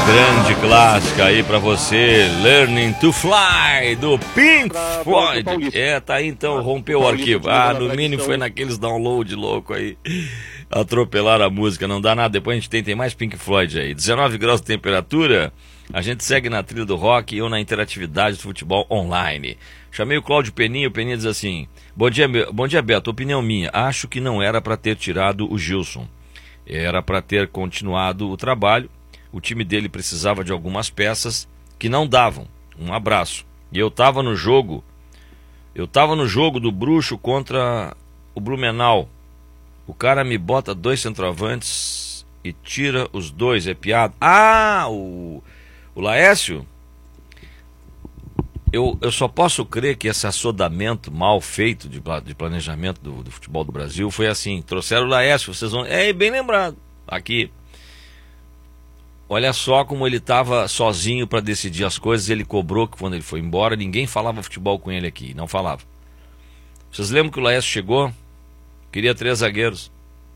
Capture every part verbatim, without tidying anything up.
Grande clássica aí pra você, Learning to Fly, do Pink Floyd. É, tá aí então, rompeu o arquivo. Ah, no mínimo foi naqueles download louco aí. Atropelaram a música, não dá nada. Depois a gente tem, tem mais Pink Floyd aí. dezenove graus de temperatura. A gente segue na trilha do rock e eu na interatividade do futebol online. Chamei o Cláudio Peninha, o Peninha diz assim: Bom dia, bom dia, Beto, opinião minha. Acho que não era pra ter tirado o Gilson. Era pra ter continuado o trabalho. O time dele precisava de algumas peças que não davam. Um abraço. E eu tava no jogo, eu tava no jogo do Bruxo contra o Blumenau. O cara me bota dois centroavantes e tira os dois, é piada. Ah, o, o Laércio. Eu, eu só posso crer que esse assodamento mal feito de, de planejamento do, do futebol do Brasil foi assim. Trouxeram o Laércio, vocês vão... É, bem lembrado. Aqui... Olha só como ele estava sozinho para decidir as coisas. Ele cobrou que quando ele foi embora, ninguém falava futebol com ele aqui, não falava. Vocês lembram que o Laércio chegou? Queria três zagueiros.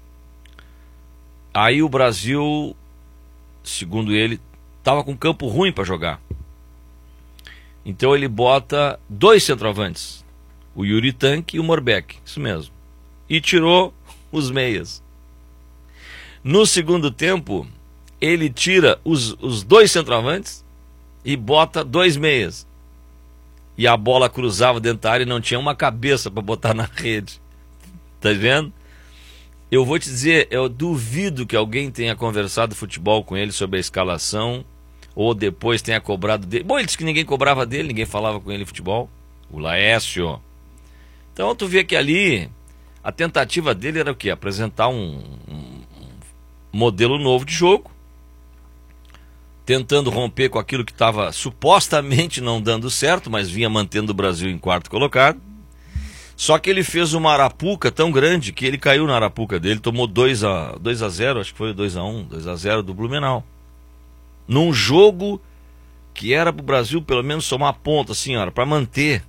Aí o Brasil, segundo ele, estava com campo ruim para jogar. Então ele bota dois centroavantes, o Yuri Tanque e o Morbeck, isso mesmo. E tirou os meias. No segundo tempo... ele tira os, os dois centroavantes e bota dois meias. E a bola cruzava dentro da área e não tinha uma cabeça para botar na rede. Tá vendo? Eu vou te dizer, eu duvido que alguém tenha conversado futebol com ele sobre a escalação ou depois tenha cobrado dele. Bom, ele disse que ninguém cobrava dele, ninguém falava com ele futebol. O Laércio. Então tu vê que ali a tentativa dele era o quê? Apresentar um, um, um modelo novo de jogo, tentando romper com aquilo que estava supostamente não dando certo, mas vinha mantendo o Brasil em quarto colocado. Só que ele fez uma arapuca tão grande que ele caiu na arapuca dele, tomou dois a zero, acho que foi dois a um, dois a zero do Blumenau. Num jogo que era para o Brasil pelo menos somar ponta, assim, para manter.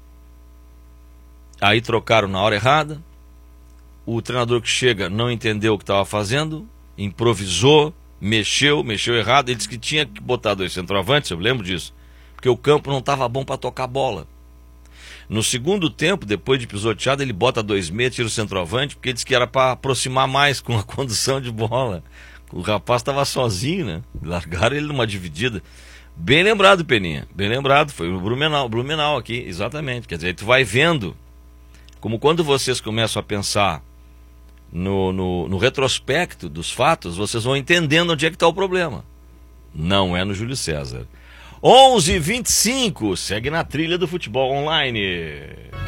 Aí trocaram na hora errada, o treinador que chega não entendeu o que estava fazendo, improvisou, Mexeu, mexeu errado. Ele disse que tinha que botar dois centroavantes, eu lembro disso, porque o campo não estava bom para tocar bola. No segundo tempo, depois de pisoteado, ele bota dois meias, tira o centroavante, porque ele disse que era para aproximar mais com a condução de bola. O rapaz estava sozinho, né? Largaram ele numa dividida. Bem lembrado, Peninha, bem lembrado, foi o Blumenau, Blumenau aqui, exatamente. Quer dizer, tu vai vendo como quando vocês começam a pensar No, no, no retrospecto dos fatos, vocês vão entendendo onde é que está o problema. Não é no Júlio César. onze e vinte e cinco, segue na trilha do futebol online.